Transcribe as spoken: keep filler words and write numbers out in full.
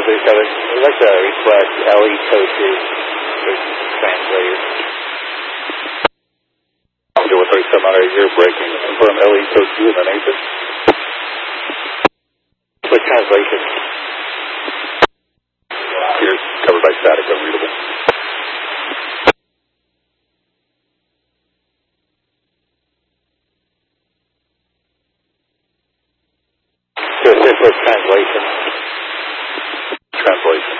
thirty-seven. We'd like to request L E code two translator. Deal with thirty-seven hundred here, breaking. Confirm L E code two and then Nathan. With translation. Here's covered by static, unreadable. To assist with translation. Translation.